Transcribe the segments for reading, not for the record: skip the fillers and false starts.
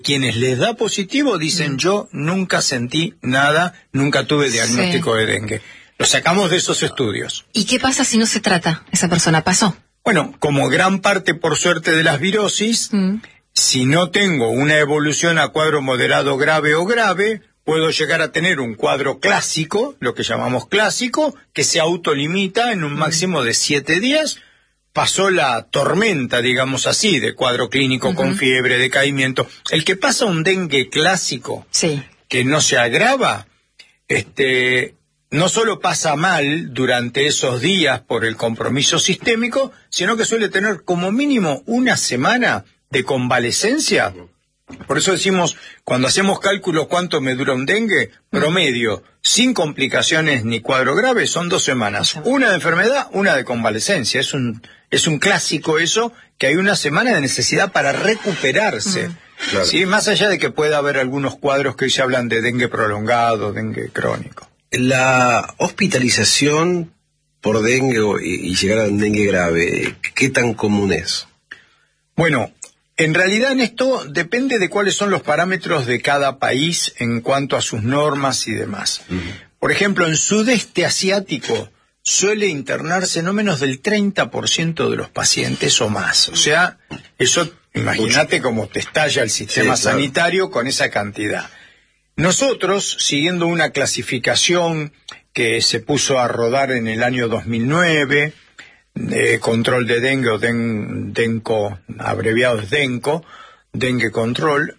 Quienes les da positivo dicen yo nunca sentí nada, nunca tuve diagnóstico de dengue. Lo sacamos de esos estudios. ¿Y qué pasa si no se trata? Esa persona pasó. Bueno, como gran parte por suerte de las virosis, si no tengo una evolución a cuadro moderado grave o grave, puedo llegar a tener un cuadro clásico, lo que llamamos clásico, que se autolimita en un máximo de 7 días. Pasó la tormenta, digamos así, de cuadro clínico con fiebre, decaimiento. El que pasa un dengue clásico, que no se agrava, no solo pasa mal durante esos días por el compromiso sistémico, sino que suele tener como mínimo una semana de convalecencia. Por eso decimos, cuando hacemos cálculos cuánto me dura un dengue, promedio, sin complicaciones ni cuadro grave, son 2 semanas. Una de enfermedad, una de convalecencia. Es un clásico eso, que hay una semana de necesidad para recuperarse. Claro. ¿Sí? Más allá de que pueda haber algunos cuadros que hoy se hablan de dengue prolongado, dengue crónico. La hospitalización por dengue y llegar a un dengue grave, ¿qué tan común es? Bueno, en realidad en esto depende de cuáles son los parámetros de cada país en cuanto a sus normas y demás. Por ejemplo, en sudeste asiático suele internarse no menos del 30% de los pacientes o más. O sea, eso, imagínate cómo te estalla el sistema sanitario con esa cantidad. Nosotros, siguiendo una clasificación que se puso a rodar en el año 2009, control de dengue o DENCO, abreviado es DENCO, dengue control,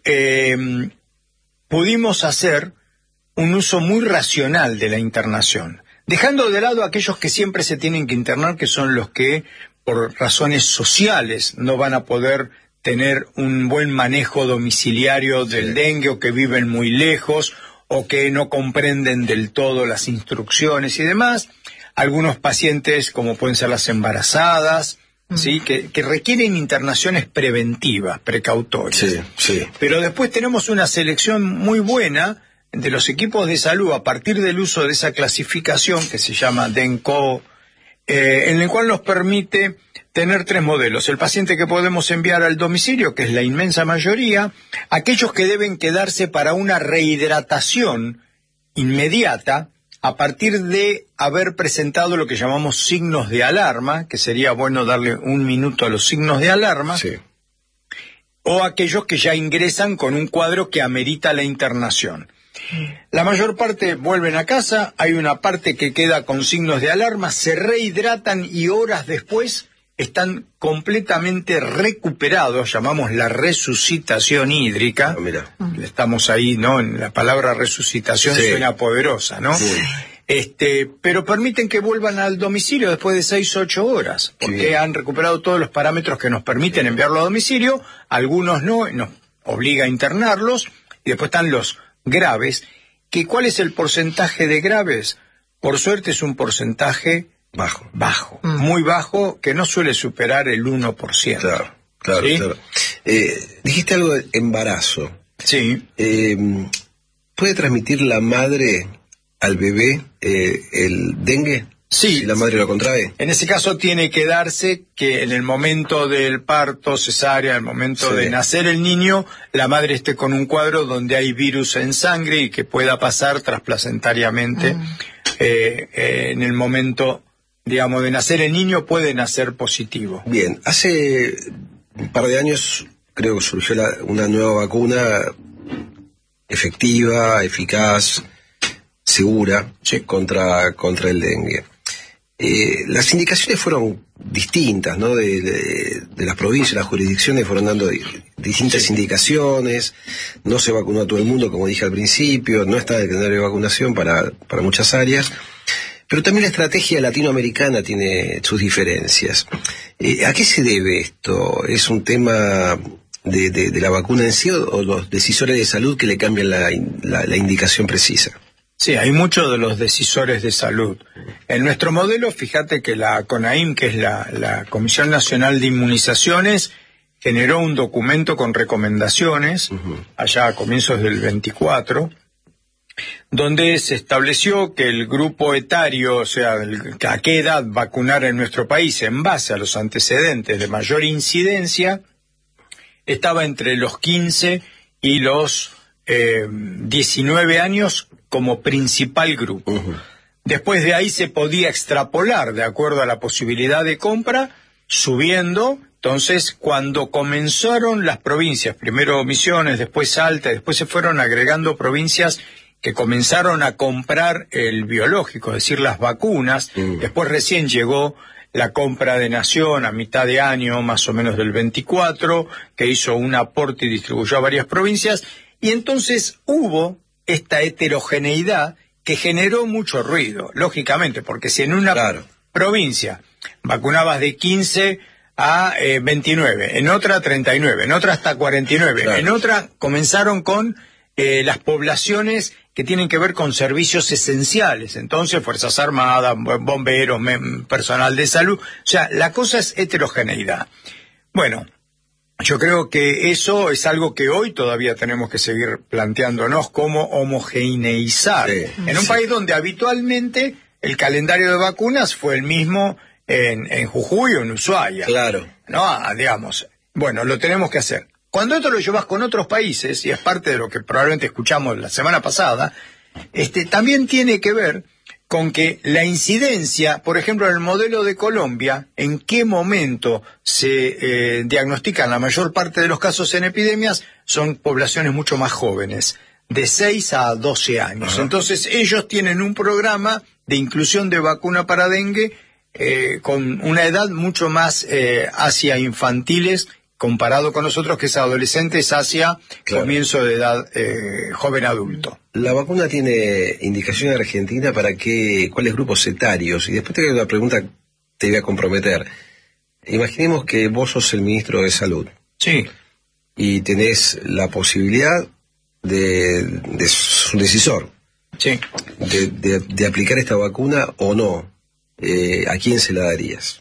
pudimos hacer un uso muy racional de la internación, dejando de lado aquellos que siempre se tienen que internar, que son los que por razones sociales no van a poder tener un buen manejo domiciliario del dengue, o que viven muy lejos, o que no comprenden del todo las instrucciones y demás. Algunos pacientes, como pueden ser las embarazadas, ¿sí? que requieren internaciones preventivas, precautorias. Pero después tenemos una selección muy buena de los equipos de salud a partir del uso de esa clasificación que se llama DENCO, en el cual nos permite tener 3 modelos. El paciente que podemos enviar al domicilio, que es la inmensa mayoría, aquellos que deben quedarse para una rehidratación inmediata, a partir de haber presentado lo que llamamos signos de alarma, que sería bueno darle 1 minuto a los signos de alarma, o aquellos que ya ingresan con un cuadro que amerita la internación. La mayor parte vuelven a casa, hay una parte que queda con signos de alarma, se rehidratan y horas después están completamente recuperados, llamamos la resucitación hídrica. Estamos ahí, ¿no? En la palabra resucitación suena poderosa, ¿no? Pero permiten que vuelvan al domicilio después de 6-8 horas, porque han recuperado todos los parámetros que nos permiten enviarlo a domicilio, algunos no, nos obliga a internarlos, y después están los graves, que ¿cuál es el porcentaje de graves? Por suerte es un porcentaje bajo, muy bajo, que no suele superar el 1%. Claro. Dijiste algo de embarazo. Sí. ¿Puede transmitir la madre al bebé el dengue? Sí. Si la madre lo contrae. En ese caso tiene que darse que en el momento del parto, cesárea, en el momento de nacer el niño, la madre esté con un cuadro donde hay virus en sangre y que pueda pasar trasplacentariamente. En el momento, digamos, de nacer el niño, puede nacer positivo. Bien, hace un par de años creo que surgió una nueva vacuna efectiva, eficaz, segura, contra el dengue. Las indicaciones fueron distintas, ¿no? De las provincias, las jurisdicciones fueron dando distintas indicaciones. No se vacunó a todo el mundo, como dije al principio, no está en el calendario de vacunación para muchas áreas. Pero también la estrategia latinoamericana tiene sus diferencias. ¿A qué se debe esto? ¿Es un tema de la vacuna en sí o los decisores de salud que le cambian la indicación precisa? Sí, hay muchos de los decisores de salud. En nuestro modelo, fíjate que la CONAIM, que es la Comisión Nacional de Inmunizaciones, generó un documento con recomendaciones, allá a comienzos del 24, donde se estableció que el grupo etario, o sea, a qué edad vacunar en nuestro país en base a los antecedentes de mayor incidencia, estaba entre los 15 y los 19 años como principal grupo. Después de ahí se podía extrapolar de acuerdo a la posibilidad de compra, subiendo. Entonces, cuando comenzaron las provincias, primero Misiones, después Salta, después se fueron agregando provincias que comenzaron a comprar el biológico, es decir, las vacunas. Después recién llegó la compra de Nación a mitad de año, más o menos del 24, que hizo un aporte y distribuyó a varias provincias, y entonces hubo esta heterogeneidad que generó mucho ruido, lógicamente, porque si en una provincia vacunabas de 15 a 29, en otra 39, en otra hasta 49, en otra comenzaron con las poblaciones que tienen que ver con servicios esenciales, entonces Fuerzas Armadas, bomberos, personal de salud, o sea, la cosa es heterogeneidad. Bueno, yo creo que eso es algo que hoy todavía tenemos que seguir planteándonos, cómo homogeneizar. En un país donde habitualmente el calendario de vacunas fue el mismo en Jujuy o en Ushuaia. ¿No? Digamos, bueno, lo tenemos que hacer. Cuando esto lo llevas con otros países, y es parte de lo que probablemente escuchamos la semana pasada, también tiene que ver con que la incidencia, por ejemplo, en el modelo de Colombia, en qué momento se diagnostican la mayor parte de los casos en epidemias, son poblaciones mucho más jóvenes, de 6 a 12 años. Entonces, ellos tienen un programa de inclusión de vacuna para dengue con una edad mucho más hacia infantiles, comparado con nosotros, que es adolescentes hacia comienzo de edad joven adulto. La vacuna tiene indicación en Argentina para cuáles grupos etarios. Y después te hago una pregunta que te voy a comprometer. Imaginemos que vos sos el ministro de Salud. Sí. Y tenés la posibilidad de su decisor. Sí. De aplicar esta vacuna o no. ¿A quién se la darías?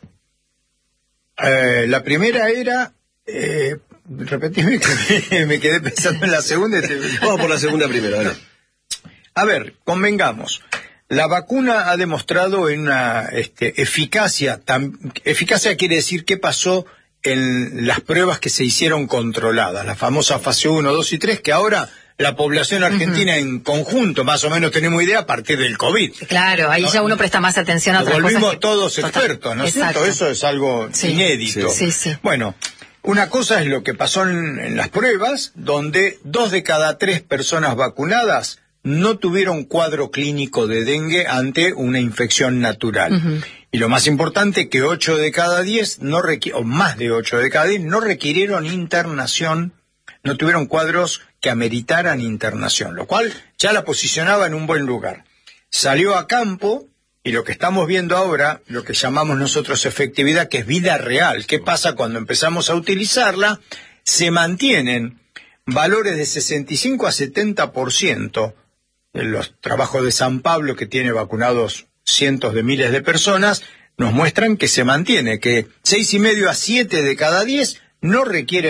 La primera era... repetime que me quedé pensando en la segunda. Vamos por la segunda primero, ¿vale? A ver, convengamos. La vacuna ha demostrado una eficacia. Eficacia quiere decir qué pasó en las pruebas que se hicieron controladas, la famosa fase 1, 2 y 3, que ahora la población argentina en conjunto, más o menos tenemos idea a partir del COVID. Claro, ahí ya uno presta más atención a otras cosas. Volvimos todos expertos, ¿no es cierto? Eso es algo inédito. Sí. Bueno, una cosa es lo que pasó en las pruebas, donde 2 de cada 3 personas vacunadas no tuvieron cuadro clínico de dengue ante una infección natural. Y lo más importante, que 8 de cada 10, o más de 8 de cada 10, no requirieron internación, no tuvieron cuadros que ameritaran internación, lo cual ya la posicionaba en un buen lugar. Salió a campo, y lo que estamos viendo ahora, lo que llamamos nosotros efectividad, que es vida real. ¿Qué pasa cuando empezamos a utilizarla? Se mantienen valores de 65 a 70%. En los trabajos de San Pablo, que tiene vacunados cientos de miles de personas, nos muestran que se mantiene, que 6,5 a 7 de cada 10 no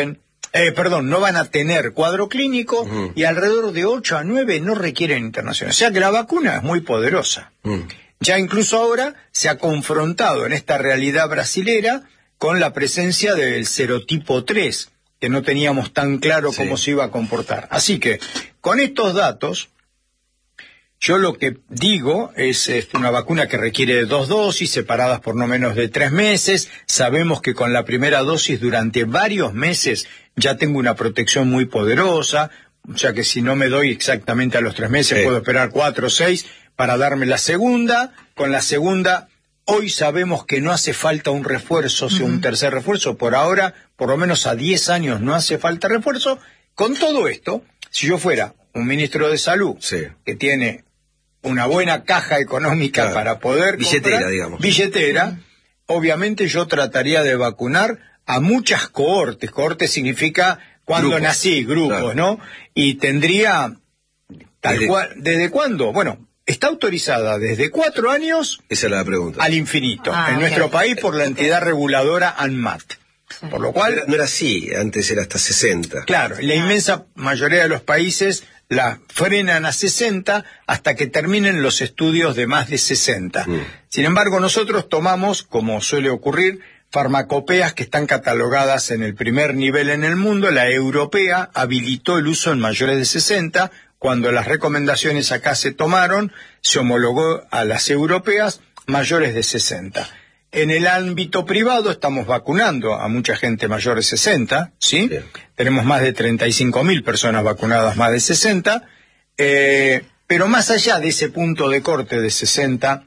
van a tener cuadro clínico, y alrededor de 8 a 9 no requieren internación. O sea que la vacuna es muy poderosa. Ya incluso ahora se ha confrontado en esta realidad brasilera con la presencia del serotipo 3, que no teníamos tan claro cómo se iba a comportar. Así que, con estos datos, yo lo que digo es una vacuna que requiere 2 dosis, separadas por no menos de 3 meses. Sabemos que con la primera dosis durante varios meses ya tengo una protección muy poderosa, o sea que si no me doy exactamente a los 3 meses, puedo esperar 4 o 6 para darme la segunda. Con la segunda, hoy sabemos que no hace falta un refuerzo, un tercer refuerzo. Por ahora, por lo menos a 10 años no hace falta refuerzo. Con todo esto, si yo fuera un ministro de Salud que tiene una buena caja económica para poder billetera, obviamente yo trataría de vacunar a muchas cohortes. Cohortes significa cuando nací, grupos, ¿no? Y tendría tal cual. ¿Desde cuándo? Bueno, está autorizada desde 4 años. Esa es la pregunta. Al infinito. En nuestro país por la entidad reguladora ANMAT. Por lo cual... No era así, antes era hasta 60. Claro, la inmensa mayoría de los países la frenan a 60 hasta que terminen los estudios de más de 60. Sin embargo, nosotros tomamos, como suele ocurrir, farmacopeas que están catalogadas en el primer nivel en el mundo. La europea habilitó el uso en mayores de 60. Cuando las recomendaciones acá se tomaron, se homologó a las europeas mayores de 60. En el ámbito privado estamos vacunando a mucha gente mayor de 60, ¿sí? Sí. Tenemos más de 35.000 personas vacunadas más de 60, pero más allá de ese punto de corte de 60,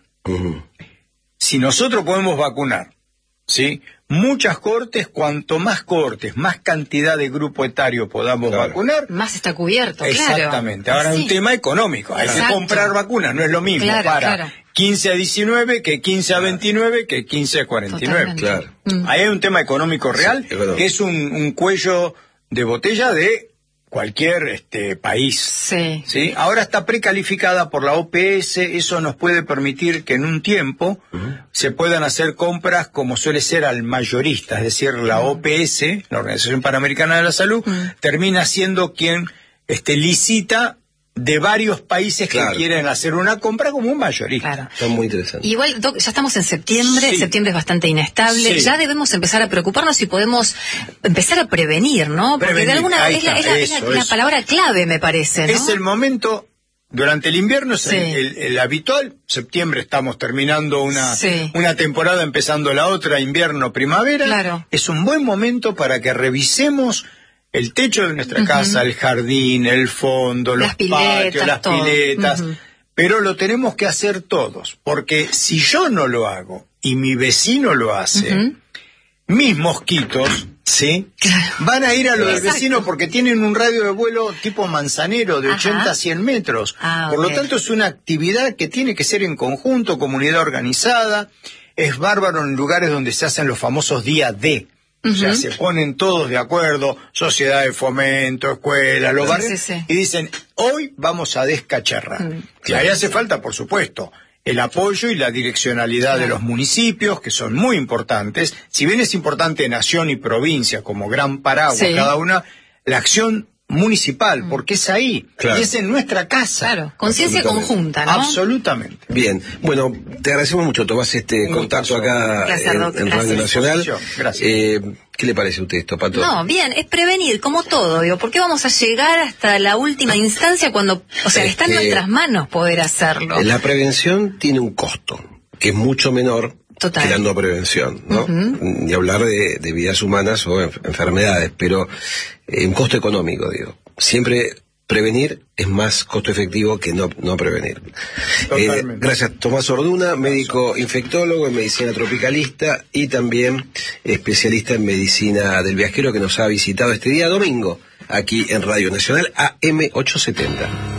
si nosotros podemos vacunar, ¿sí? Muchas cortes, cuanto más cantidad de grupo etario podamos vacunar, más está cubierto, exactamente. Claro. Ahora es un tema económico, hay que comprar vacunas, no es lo mismo para 15 a 19 que 15 a 29 que 15 a 49. Claro. Ahí hay un tema económico real, que es un cuello de botella de cualquier país. Sí. Ahora está precalificada por la OPS, eso nos puede permitir que en un tiempo se puedan hacer compras como suele ser al mayorista, es decir, la OPS, la Organización Panamericana de la Salud, termina siendo quien licita de varios países que quieren hacer una compra como un mayorista. Claro. Son muy interesantes. Igual, Doc, ya estamos en septiembre, septiembre es bastante inestable, ya debemos empezar a preocuparnos y podemos empezar a prevenir, ¿no? Porque de alguna es la palabra clave, me parece, ¿no? Es el momento, durante el invierno es el habitual, septiembre estamos terminando una temporada, empezando la otra, invierno, primavera. Claro. Es un buen momento para que revisemos el techo de nuestra casa, el jardín, el fondo, los patios, las piletas, pero lo tenemos que hacer todos, porque si yo no lo hago y mi vecino lo hace, mis mosquitos, van a ir a lo del vecino porque tienen un radio de vuelo tipo manzanero de 80 a 100 metros. Por lo tanto, es una actividad que tiene que ser en conjunto, comunidad organizada. Es bárbaro en lugares donde se hacen los famosos día D. O sea, se ponen todos de acuerdo, sociedad de fomento, escuela, los barrios, y dicen, hoy vamos a descacharrar. Y ahí hace falta, por supuesto, el apoyo y la direccionalidad de los municipios, que son muy importantes. Si bien es importante nación y provincia como gran paraguas cada una, la acción municipal, porque es ahí, y es en nuestra casa. Claro, conciencia conjunta, ¿no? Absolutamente. Bien, bueno, te agradecemos mucho, Tomás, contacto acá en Radio Nacional. Gracias. ¿Qué le parece a usted esto, Pato? No, bien, es prevenir, como todo, digo, ¿por qué vamos a llegar hasta la última instancia cuando, está en nuestras manos poder hacerlo? La prevención tiene un costo, que es mucho menor que la no prevención, ¿no? Ni hablar de vidas humanas o enfermedades, pero un costo económico, digo. Siempre prevenir es más costo efectivo que no prevenir. Gracias, Tomás Orduna, médico infectólogo en medicina tropicalista y también especialista en medicina del viajero, que nos ha visitado este día domingo aquí en Radio Nacional AM 870.